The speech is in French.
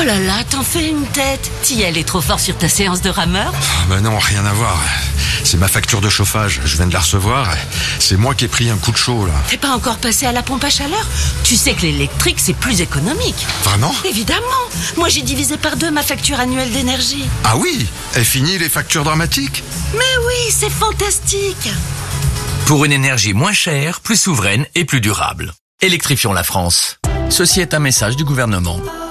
Oh là là, t'en fais une tête. T'y allais trop fort sur ta séance de rameur? Bah non, rien à voir. C'est ma facture de chauffage, je viens de la recevoir. C'est moi qui ai pris un coup de chaud là. T'es pas encore passé à la pompe à chaleur? Tu sais que l'électrique c'est plus économique. Vraiment? Évidemment. Moi j'ai divisé par 2 ma facture annuelle d'énergie. Ah oui? Est fini les factures dramatiques? Mais oui, c'est fantastique. Pour une énergie moins chère, plus souveraine et plus durable. Électrifions la France. Ceci est un message du gouvernement.